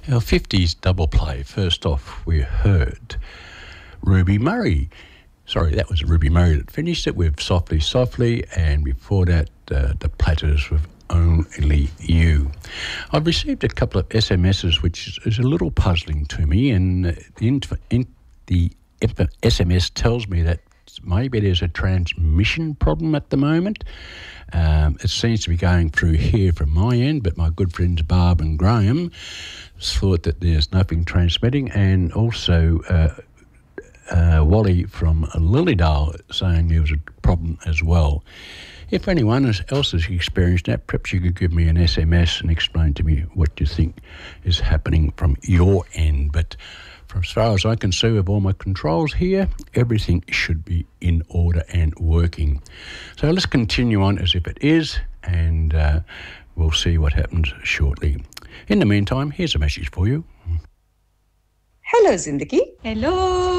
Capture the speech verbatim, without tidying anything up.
Our fifties double play. First off, we heard Ruby Murray. Sorry, that was Ruby Murray that finished it with Softly Softly, and before that, uh, the Platters with Only You. I've received a couple of S M Ses, which is, is a little puzzling to me, and the, inf- in, the S M S tells me that maybe there's a transmission problem at the moment. Um, it seems to be going through here from my end, but my good friends Barb and Graham thought that there's nothing transmitting, and also uh, uh, Wally from Lilydale saying there was a problem as well. If anyone else has experienced that, perhaps you could give me an S M S and explain to me what you think is happening from your end. But as far as I can see with all my controls here, everything should be in order and working. So let's continue on as if it is, and uh, we'll see what happens shortly. In the meantime, here's a message for you. Hello, Zindagi. Hello.